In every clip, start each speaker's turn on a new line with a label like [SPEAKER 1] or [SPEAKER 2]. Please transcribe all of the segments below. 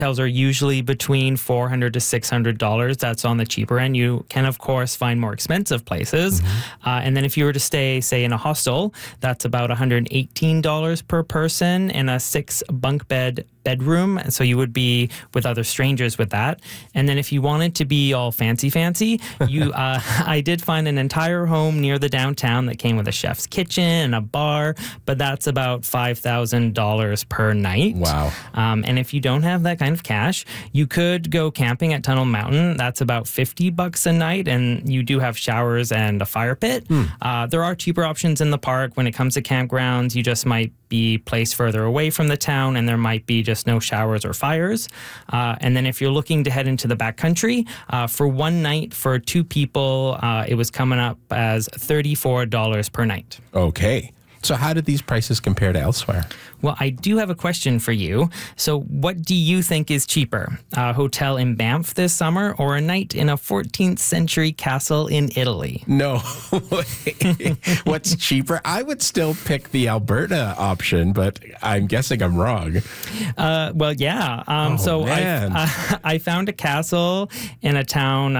[SPEAKER 1] hotels are usually between $400 to $600. That's on the cheaper end. You can, of course, find more expensive places. And then if you were to stay, say, in a hostel, that's about $118 per person in a 6-bunk bed bedroom. So you would be with other strangers with that. And then if you wanted to be all fancy, you I did find an entire home near the downtown that came with a chef's kitchen and a bar, but that's about $5,000 per night.
[SPEAKER 2] Wow.
[SPEAKER 1] And if you don't have that kind of cash, you could go camping at Tunnel Mountain. That's about $50 a night, and you do have showers and a fire pit. There are cheaper options in the park. When it comes to campgrounds, you just might be placed further away from the town, and there might be just no showers or fires. And then if you're looking to head into the backcountry, for one night for 2 people, it was coming up as $34 per night.
[SPEAKER 2] Okay. So how did these prices compare to elsewhere?
[SPEAKER 1] Well, I do have a question for you. So what do you think is cheaper? A hotel in Banff this summer or a night in a 14th century castle in Italy?
[SPEAKER 2] No. What's cheaper? I would still pick the Alberta option, but I'm guessing I'm wrong.
[SPEAKER 1] Well, yeah. I found a castle in a town,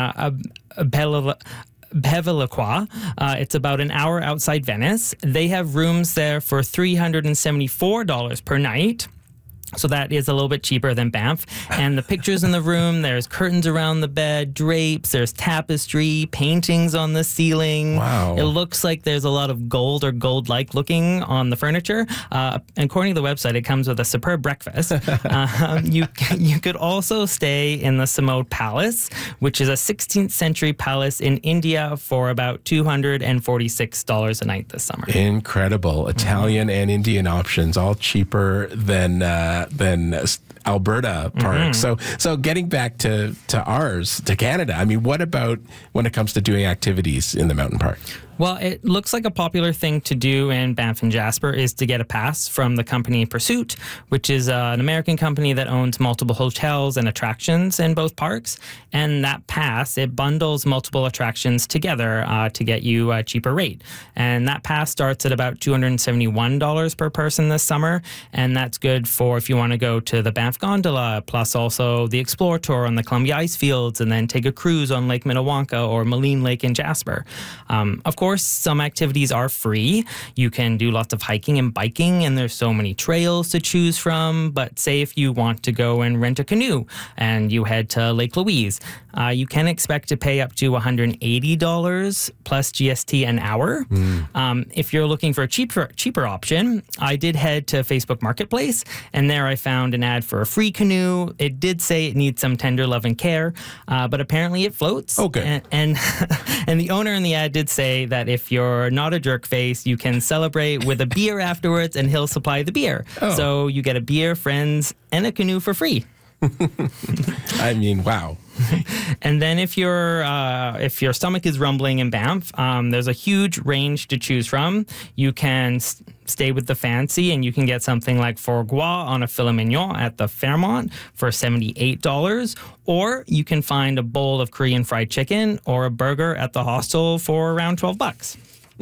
[SPEAKER 1] Bevilacqua. It's about an hour outside Venice. They have rooms there for $374 per night. So that is a little bit cheaper than Banff. And the pictures in the room, there's curtains around the bed, drapes, there's tapestry, paintings on the ceiling.
[SPEAKER 2] Wow.
[SPEAKER 1] It looks like there's a lot of gold or gold-like looking on the furniture. And according to the website, it comes with a superb breakfast. You could also stay in the Samode Palace, which is a 16th century palace in India for about $246 a night this summer.
[SPEAKER 2] Incredible. Italian and Indian options, all cheaper than Alberta parks. So getting back to Canada, I mean, what about when it comes to doing activities in the mountain park?
[SPEAKER 1] Well, it looks like a popular thing to do in Banff and Jasper is to get a pass from the company Pursuit, which is an American company that owns multiple hotels and attractions in both parks. And that pass, it bundles multiple attractions together to get you a cheaper rate. And that pass starts at about $271 per person this summer. And that's good for if you want to go to the Banff Gondola, plus also the Explore Tour on the Columbia Ice Fields, and then take a cruise on Lake Minnewanka or Moline Lake in Jasper. Of course, some activities are free. You can do lots of hiking and biking, and there's so many trails to choose from. But say if you want to go and rent a canoe and you head to Lake Louise, you can expect to pay up to $180 plus GST an hour. If you're looking for a cheaper option, I did head to Facebook Marketplace, and there I found an ad for a free canoe. It did say it needs some tender love and care, but apparently it floats.
[SPEAKER 2] Okay.
[SPEAKER 1] And the owner in the ad did say that if you're not a jerk face, you can celebrate with a beer afterwards, and he'll supply the beer. So you get a beer, friends, and a canoe for free.
[SPEAKER 2] I mean, wow.
[SPEAKER 1] And then if your stomach is rumbling in Banff, there's a huge range to choose from. You can stay with the fancy, and you can get something like foie gras on a filet mignon at the Fairmont for $78, or you can find a bowl of Korean fried chicken or a burger at the hostel for around $12.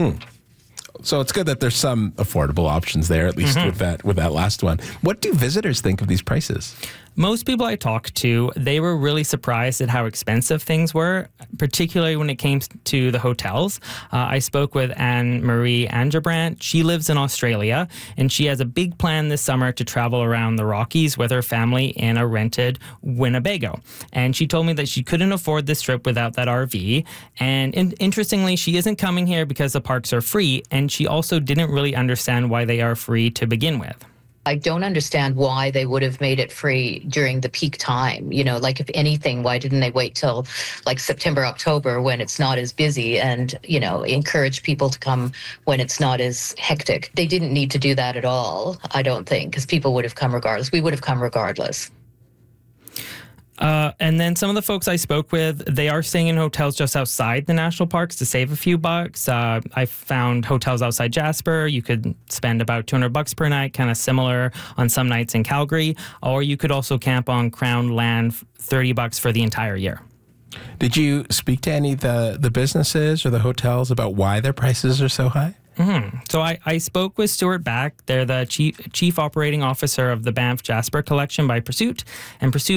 [SPEAKER 2] So it's good that there's some affordable options there, at least with that last one. What do visitors think of these prices?
[SPEAKER 1] Most people I talked to, they were really surprised at how expensive things were, particularly when it came to the hotels. I spoke with Anne-Marie Angerbrandt. She lives in Australia, and she has a big plan this summer to travel around the Rockies with her family in a rented Winnebago. And she told me that she couldn't afford this trip without that RV. And interestingly, she isn't coming here because the parks are free, and she also didn't really understand why they are free to begin with.
[SPEAKER 3] I don't understand why they would have made it free during the peak time. You know, like if anything, why didn't they wait till like September, October when it's not as busy and, you know, encourage people to come when it's not as hectic? They didn't need to do that at all, I don't think, because people would have come regardless. We would have come regardless.
[SPEAKER 1] And then some of the folks I spoke with, they are staying in hotels just outside the national parks to save a few bucks. I found hotels outside Jasper. You could spend about $200 per night, kind of similar on some nights in Calgary. Or you could also camp on Crown land, $30 for the entire year.
[SPEAKER 2] Did you speak to any of the businesses or the hotels about why their prices are so high?
[SPEAKER 1] So I spoke with Stuart Back. They're the chief operating officer of the Banff Jasper Collection by Pursuit. And Pursuit